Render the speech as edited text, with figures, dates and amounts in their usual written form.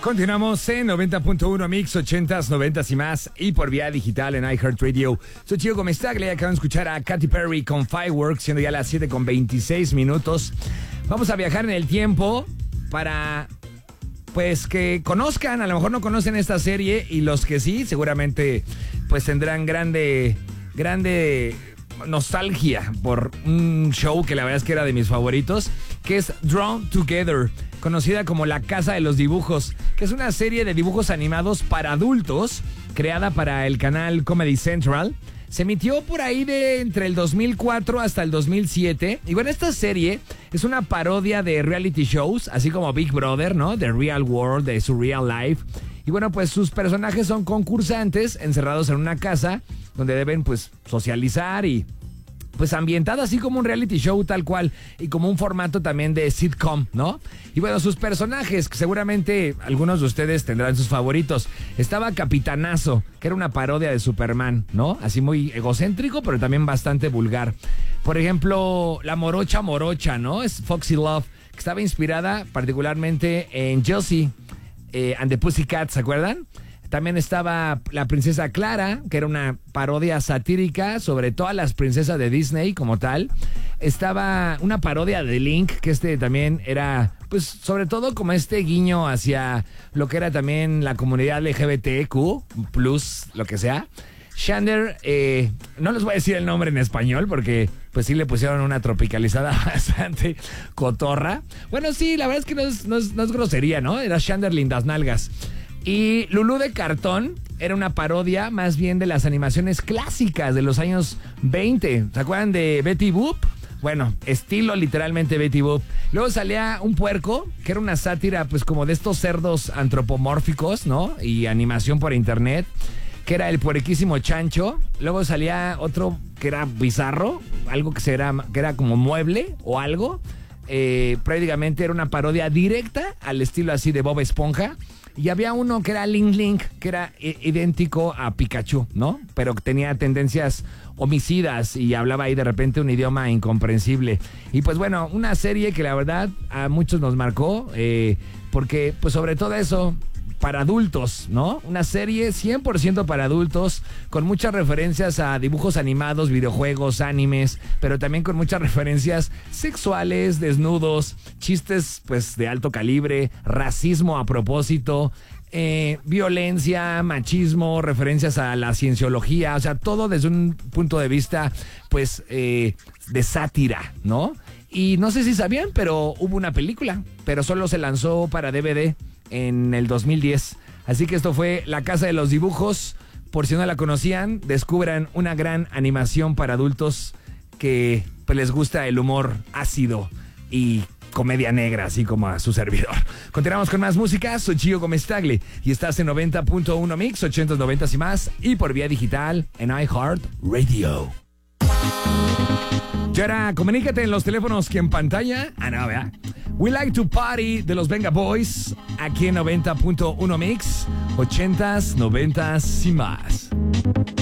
Continuamos en 90.1 Mix, 80s, 90s y más, y por vía digital en iHeartRadio. Soy Chico Comestagle y acaban de escuchar a Katy Perry con Fireworks, siendo ya las 7:26. Vamos a viajar en el tiempo para, pues, que conozcan, a lo mejor no conocen esta serie, y los que sí, seguramente, pues tendrán grande nostalgia por un show que la verdad es que era de mis favoritos, que es Drawn Together, conocida como La Casa de los Dibujos, que es una serie de dibujos animados para adultos, creada para el canal Comedy Central. Se emitió por ahí de entre el 2004 hasta el 2007. Y bueno, esta serie es una parodia de reality shows, así como Big Brother, ¿no? The Real World, de Surreal Life. Y bueno, pues sus personajes son concursantes encerrados en una casa donde deben, pues, socializar y, pues, ambientado así como un reality show tal cual, y como un formato también de sitcom, ¿no? Y bueno, sus personajes, que seguramente algunos de ustedes tendrán sus favoritos. Estaba Capitanazo, que era una parodia de Superman, ¿no? Así muy egocéntrico, pero también bastante vulgar. Por ejemplo, la Morocha, ¿no? Es Foxy Love, que estaba inspirada particularmente en Josie and the Pussycats, ¿se acuerdan? También estaba la princesa Clara, que era una parodia satírica sobre todas las princesas de Disney como tal. Estaba una parodia de Link, que también era, pues, sobre todo como guiño hacia lo que era también la comunidad LGBTQ+, lo que sea. Xander, no les voy a decir el nombre en español porque pues sí le pusieron una tropicalizada bastante cotorra. Bueno, sí, la verdad es que no es grosería, ¿no? Era Xander Lindas Nalgas. Y Lulú de Cartón era una parodia más bien de las animaciones clásicas de los años 20. ¿Se acuerdan de Betty Boop? Bueno, estilo literalmente Betty Boop. Luego salía un puerco, que era una sátira pues como de estos cerdos antropomórficos, ¿no? Y animación por internet, que era el puerquísimo Chancho. Luego salía otro que era bizarro, algo que era como mueble o algo. Prácticamente era una parodia directa al estilo así de Bob Esponja. Y había uno que era Link, que era idéntico a Pikachu, ¿no? Pero tenía tendencias homicidas y hablaba ahí de repente un idioma incomprensible. Y pues bueno, una serie que la verdad a muchos nos marcó, porque pues sobre todo eso, para adultos, ¿no? Una serie 100% para adultos, con muchas referencias a dibujos animados, videojuegos, animes, pero también con muchas referencias sexuales, desnudos, chistes pues de alto calibre, racismo a propósito, violencia, machismo, referencias a la cienciología, o sea, todo desde un punto de vista pues de sátira, ¿no? Y no sé si sabían, pero hubo una película, pero solo se lanzó para DVD en el 2010. Así que esto fue La Casa de los Dibujos. Por si no la conocían, descubran una gran animación para adultos que pues, les gusta el humor ácido y comedia negra, así como a su servidor. Continuamos con más música. Soy Chico Comestagle y estás en 90.1 Mix, 80s, 90s y más, y por vía digital en iHeartRadio. Y ahora, comunícate en los teléfonos que en pantalla. No, ¿verdad? We Like to Party de los Venga Boys, aquí en 90.1 Mix, 80s, 90s y más.